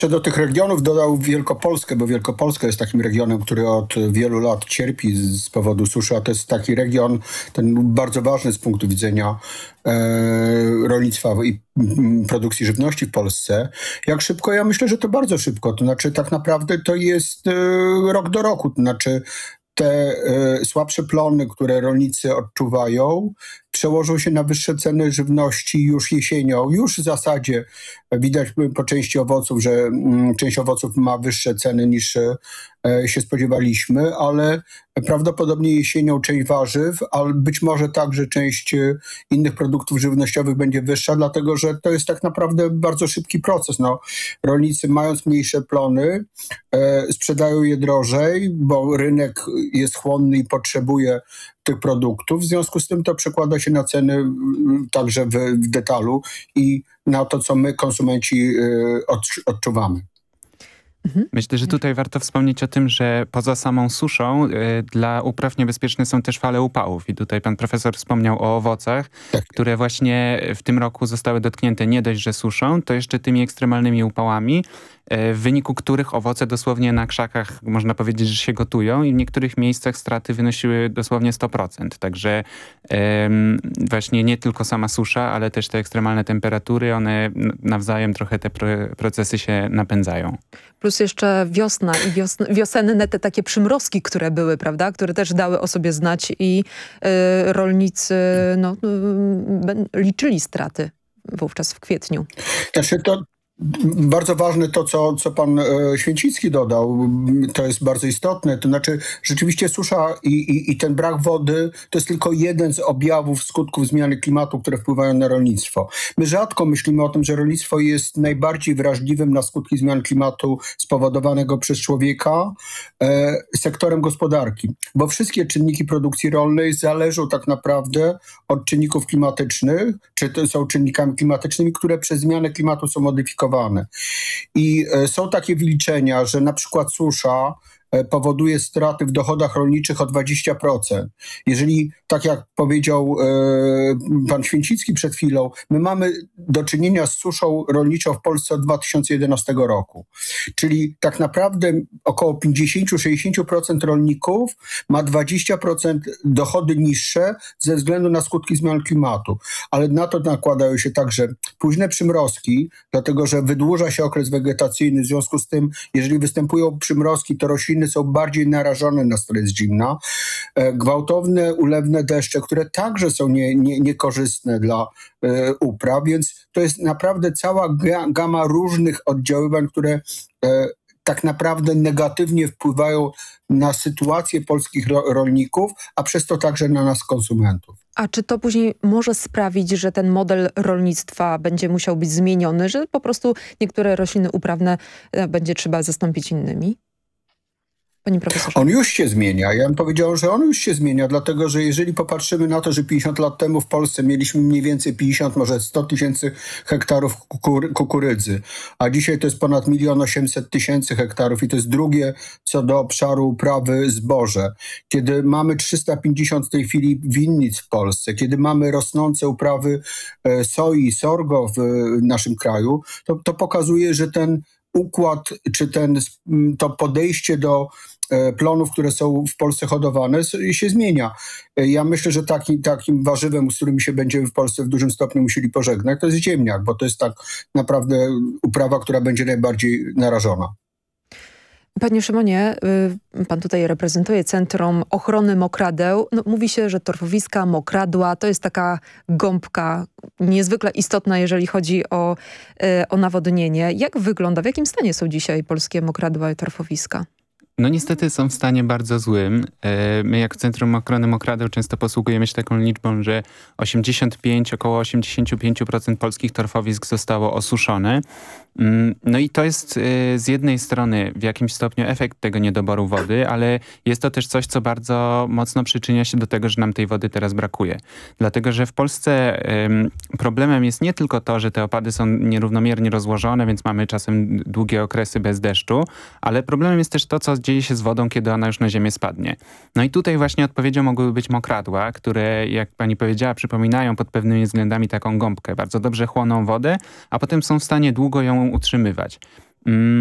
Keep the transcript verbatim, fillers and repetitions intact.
Do tych regionów dodał Wielkopolskę, bo Wielkopolska jest takim regionem, który od wielu lat cierpi z powodu suszy, a to jest taki region, ten bardzo ważny z punktu widzenia e, rolnictwa i m, produkcji żywności w Polsce. Jak szybko? Ja myślę, że to bardzo szybko. To znaczy tak naprawdę to jest e, rok do roku. To znaczy te e, słabsze plony, które rolnicy odczuwają, przełożą się na wyższe ceny żywności już jesienią. Już w zasadzie widać po części owoców, że mm, część owoców ma wyższe ceny niż e, się spodziewaliśmy, ale prawdopodobnie jesienią część warzyw, ale być może także część e, innych produktów żywnościowych będzie wyższa, dlatego że to jest tak naprawdę bardzo szybki proces. No, rolnicy mając mniejsze plony e, sprzedają je drożej, bo rynek jest chłonny i potrzebuje tych produktów. W związku z tym to przekłada się na ceny mm, także w, w detalu i na to, co my, konsumenci, y, odczu- odczuwamy. Myślę, że tutaj warto wspomnieć o tym, że poza samą suszą y, dla upraw niebezpieczne są też fale upałów. I tutaj pan profesor wspomniał o owocach, Tak. które właśnie w tym roku zostały dotknięte nie dość, że suszą, to jeszcze tymi ekstremalnymi upałami, y, w wyniku których owoce dosłownie na krzakach, można powiedzieć, że się gotują i w niektórych miejscach straty wynosiły dosłownie sto procent. Także y, właśnie nie tylko sama susza, ale też te ekstremalne temperatury, one nawzajem trochę te pro- procesy się napędzają. Plus jeszcze wiosna i wiosn- wiosenne te takie przymrozki, które były, prawda? Które też dały o sobie znać i y, rolnicy no, y, liczyli straty wówczas w kwietniu. Znaczy to bardzo ważne to, co, co pan e, Święcicki dodał, to jest bardzo istotne. To znaczy rzeczywiście susza i, i, i ten brak wody to jest tylko jeden z objawów skutków zmiany klimatu, które wpływają na rolnictwo. My rzadko myślimy o tym, że rolnictwo jest najbardziej wrażliwym na skutki zmian klimatu spowodowanego przez człowieka e, sektorem gospodarki, bo wszystkie czynniki produkcji rolnej zależą tak naprawdę od czynników klimatycznych, czy to są czynnikami klimatycznymi, które przez zmianę klimatu są modyfikowane. I e, są takie wyliczenia, że na przykład susza e, powoduje straty w dochodach rolniczych o dwadzieścia procent. Jeżeli, tak jak powiedział e, pan Święcicki przed chwilą, my mamy do czynienia z suszą rolniczą w Polsce od dwa tysiące jedenastego roku. Czyli tak naprawdę około pięćdziesiąt do sześćdziesięciu procent rolników ma dwadzieścia procent dochody niższe ze względu na skutki zmian klimatu. Ale na to nakładają się także późne przymrozki, dlatego że wydłuża się okres wegetacyjny. W związku z tym, jeżeli występują przymrozki, to rośliny są bardziej narażone na stres zimna. E, gwałtowne, ulewne deszcze, które także są nie, nie, niekorzystne dla e, upraw, więc to jest naprawdę cała ga- gama różnych oddziaływań, które e, tak naprawdę negatywnie wpływają na sytuację polskich ro- rolników, a przez to także na nas, konsumentów. A czy to później może sprawić, że ten model rolnictwa będzie musiał być zmieniony, że po prostu niektóre rośliny uprawne e, będzie trzeba zastąpić innymi? Panie profesorze. On już się zmienia. Ja bym powiedział, że on już się zmienia, dlatego że jeżeli popatrzymy na to, że pięćdziesiąt lat temu w Polsce mieliśmy mniej więcej pięćdziesiąt, może sto tysięcy hektarów kukury- kukurydzy, a dzisiaj to jest ponad milion osiemset tysięcy hektarów i to jest drugie co do obszaru uprawy zboże. Kiedy mamy trzysta pięćdziesiąt w tej chwili winnic w Polsce, kiedy mamy rosnące uprawy e, soi i sorgo w e, naszym kraju, to, to pokazuje, że ten układ, czy ten, to podejście do e, plonów, które są w Polsce hodowane, s- się zmienia. E, Ja myślę, że taki, takim warzywem, z którym się będziemy w Polsce w dużym stopniu musieli pożegnać, to jest ziemniak, bo to jest tak naprawdę uprawa, która będzie najbardziej narażona. Panie Szymonie, y, pan tutaj reprezentuje Centrum Ochrony Mokradeł. No, mówi się, że torfowiska, mokradła to jest taka gąbka niezwykle istotna, jeżeli chodzi o, y, o nawodnienie. Jak wygląda, w jakim stanie są dzisiaj polskie mokradła i torfowiska? No niestety są w stanie bardzo złym. E, My jako Centrum Ochrony Mokradeł często posługujemy się taką liczbą, że osiemdziesiąt pięć, około osiemdziesiąt pięć procent polskich torfowisk zostało osuszone. Mm, No i to jest e, z jednej strony w jakimś stopniu efekt tego niedoboru wody, ale jest to też coś, co bardzo mocno przyczynia się do tego, że nam tej wody teraz brakuje. Dlatego, że w Polsce em, problemem jest nie tylko to, że te opady są nierównomiernie rozłożone, więc mamy czasem długie okresy bez deszczu, ale problemem jest też to, co dzieje się z wodą, kiedy ona już na ziemię spadnie. No i tutaj właśnie odpowiedzią mogłyby być mokradła, które, jak pani powiedziała, przypominają pod pewnymi względami taką gąbkę. Bardzo dobrze chłoną wodę, a potem są w stanie długo ją utrzymywać. Mm,